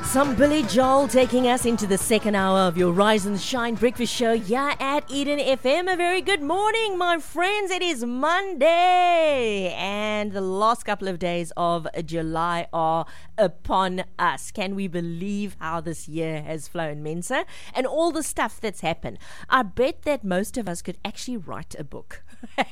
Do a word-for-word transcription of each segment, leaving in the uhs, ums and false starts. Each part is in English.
Some Billy Joel taking us into the second hour of your Rise and Shine Breakfast Show here at Eden F M. A very good morning, my friends. It is Monday and the last couple of days of July are upon us. Can we believe how this year has flown, Mensa? And all the stuff that's happened. I bet that most of us could actually write a book.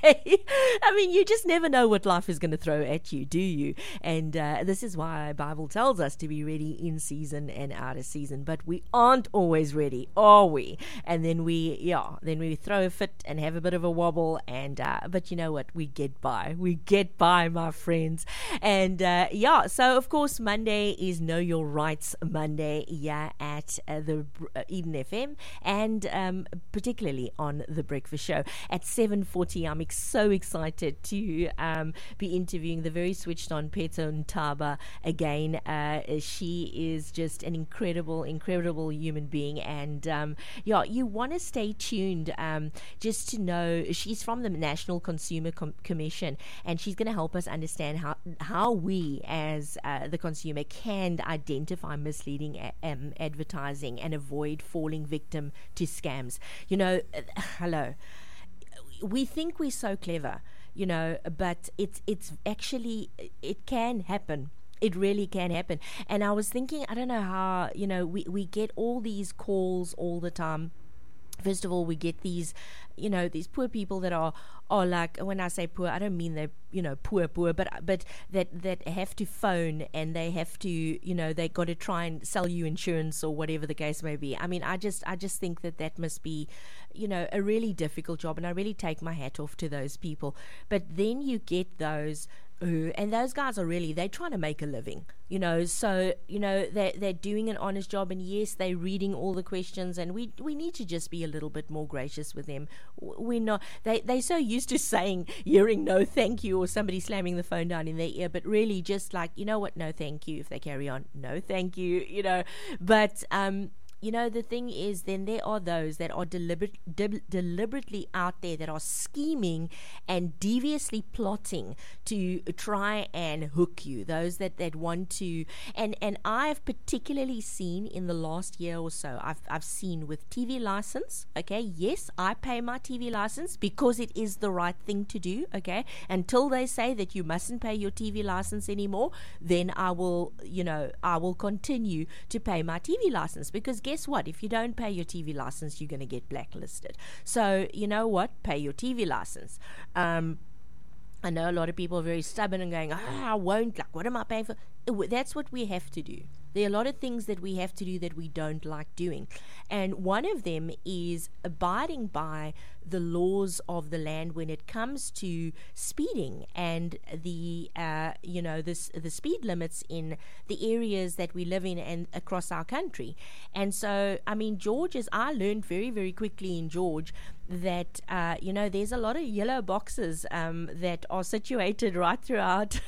I mean, you just never know what life is going to throw at you, do you? And uh, this is why the Bible tells us to be ready in season and out of season. But we aren't always ready, are we? And then we, yeah, then we throw a fit and have a bit of a wobble. And uh, but you know what? We get by. We get by, my friends. And uh, yeah, so of course, Monday is Know Your Rights Monday here at uh, the uh, Eden F M, and um, particularly on The Breakfast Show at seven forty. I'm ex- so excited to um, be interviewing the very switched on Phetho Ntaba again. Uh, she is just an incredible, incredible human being. And um, yeah, you want to stay tuned um, just to know she's from the National Consumer Com- Commission, and she's going to help us understand how, how we as uh, the consumer can identify misleading a- um, advertising and avoid falling victim to scams. You know, uh, hello. We think we're so clever, you know, but it's it's actually, it can happen. It really can happen. And I was thinking, I don't know how, you know, we, we get all these calls all the time. First of all, we get these, you know, these poor people that are, are like, when I say poor, I don't mean they're, you know, poor, poor, but but that, that have to phone and they have to, you know, they got to try and sell you insurance or whatever the case may be. I mean, I just, I just think that that must be, you know, a really difficult job, and I really take my hat off to those people. But then you get those Uh, and those guys are really, they're trying to make a living, you know, so, you know, they're, they're doing an honest job, and yes, they're reading all the questions, and we we need to just be a little bit more gracious with them. We're not, they, they're so used to saying, hearing no thank you, or somebody slamming the phone down in their ear, but really just like, you know what, no thank you. If they carry on, no thank you, you know, but, um, you know, the thing is, then there are those that are deliberate, de- deliberately out there that are scheming and deviously plotting to try and hook you. Those that, that want to, and, and I've particularly seen in the last year or so, I've I've seen with T V license, okay, yes, I pay my T V license because it is the right thing to do, okay, until they say that you mustn't pay your T V license anymore, then I will, you know, I will continue to pay my T V license, because guess what? If you don't pay your T V license, you're going to get blacklisted. So, you know what? Pay your T V license. Um, I know a lot of people are very stubborn and going, oh, I won't. Like, what am I paying for? That's what we have to do. There are a lot of things that we have to do that we don't like doing. And one of them is abiding by the laws of the land when it comes to speeding and the, uh, you know, this, the speed limits in the areas that we live in and across our country. And so, I mean, George, is I learned very, very quickly in George that, uh, you know, there's a lot of yellow boxes um, that are situated right throughout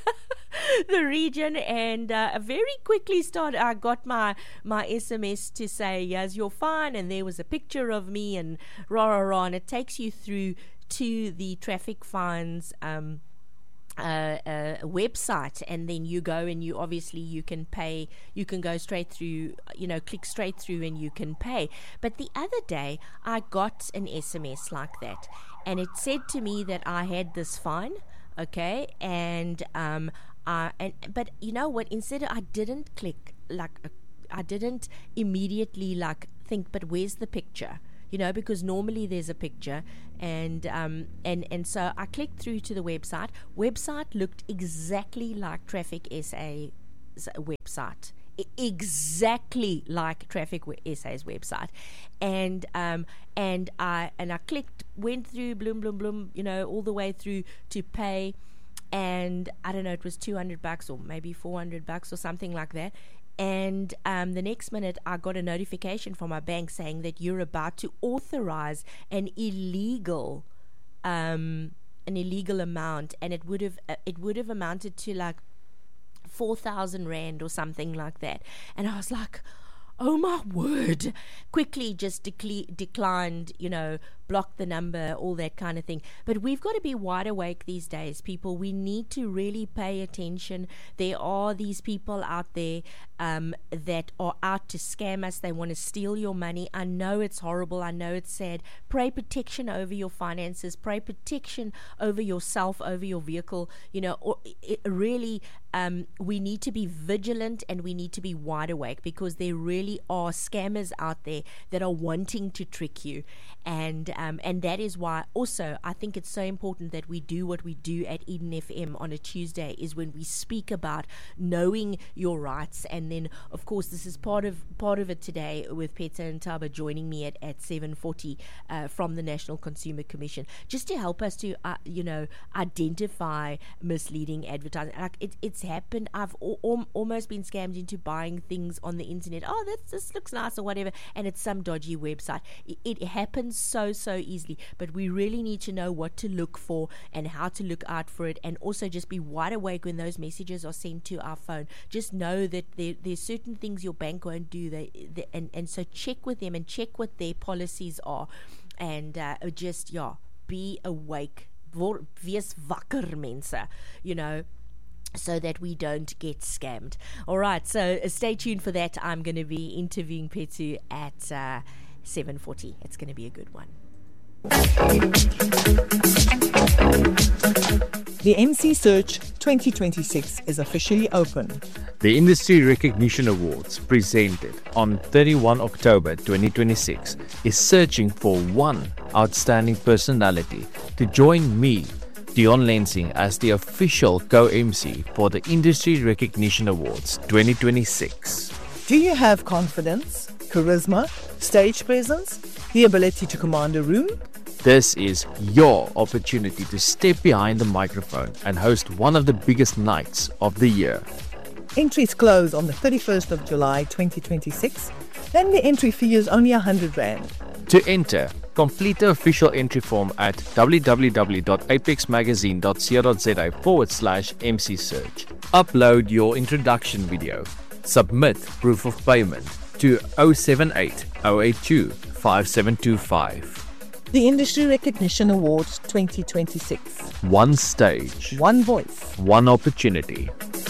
the region, and uh, very quickly started, I got my my S M S to say, yes, you're fine, and there was a picture of me, and rah rah rah, and it takes you through to the traffic fines um Uh, uh, a website, and then you go and you obviously you can pay, you can go straight through, you know, click straight through and you can pay. But the other day I got an S M S like that, and it said to me that I had this fine, okay, and um I and but you know what, instead of, I didn't click like uh, I didn't immediately like think, but where's the picture? You know, because normally there's a picture, and um, and and so I clicked through to the website. Website looked exactly like Traffic S A's website, I- exactly like Traffic S A's website, and um, and I and I clicked, went through, bloom, bloom, bloom, you know, all the way through to pay, and I don't know, it was two hundred bucks or maybe four hundred bucks or something like that. And um, the next minute I got a notification from my bank saying that you're about to authorize an illegal um, an illegal amount, and it would have uh, it would have amounted to like four thousand rand or something like that. And I was like, oh my word, quickly just decli- declined, you know, block the number, all that kind of thing. But we've got to be wide awake these days, people. We need to really pay attention. There are these people out there um, that are out to scam us. They want to steal your money. I know it's horrible. I know it's sad. Pray protection over your finances. Pray protection over yourself, over your vehicle. You know, or it really, um, we need to be vigilant and we need to be wide awake, because there really are scammers out there that are wanting to trick you. And um, and that is why also I think it's so important that we do what we do at Eden F M on a Tuesday, is when we speak about knowing your rights. And then of course this is part of part of it today, with Peta and Taba joining me at, at seven forty uh, from the National Consumer Commission, just to help us to uh, you know identify misleading advertising. Like it, it's happened. I've al- al- almost been scammed into buying things on the internet. Oh, that's, this looks nice or whatever, and it's some dodgy website. It, it happens so so easily, but we really need to know what to look for and how to look out for it, and also just be wide awake when those messages are sent to our phone. Just know that there, there's certain things your bank won't do, they, they, and, and so check with them and check what their policies are, and uh, just yeah be awake. Wees wakker, mense, you know, so that we don't get scammed. All right, so uh, stay tuned for that. I'm going to be interviewing Petu at uh, seven forty. It's going to be a good one. The M C Search twenty twenty-six is officially open. The Industry Recognition Awards, presented on thirty-first of October twenty twenty-six, is searching for one outstanding personality to join me, Dion Lensing, as the official co-M C for the Industry Recognition Awards twenty twenty-six. Do you have confidence, charisma, stage presence, the ability to command a room? This is your opportunity to step behind the microphone and host one of the biggest nights of the year. Entries close on the thirty-first of July twenty twenty-six, and the entry fee is only one hundred rand. To enter, complete the official entry form at www.apexmagazine.co.za forward slash MC Search. Upload your introduction video. Submit proof of payment to zero seven eight zero eight two five seven two five. The Industry Recognition Awards twenty twenty-six. One stage. One voice. One opportunity.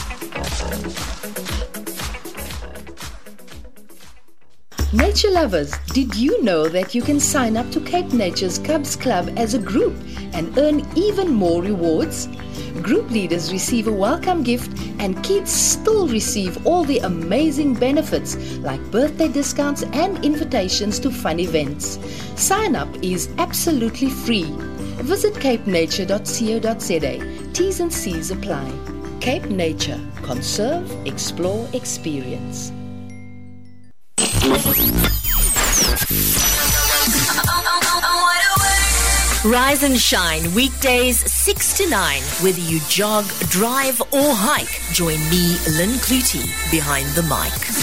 Nature lovers, did you know that you can sign up to Cape Nature's Cubs Club as a group and earn even more rewards? Group leaders receive a welcome gift, and kids still receive all the amazing benefits like birthday discounts and invitations to fun events. Sign up is absolutely free. Visit cape nature dot co dot za. T's and C's apply. Cape Nature. Conserve, explore, experience. Rise and shine weekdays six to nine. Whether you jog, drive or hike, join me, Lynn Clutie, behind the mic.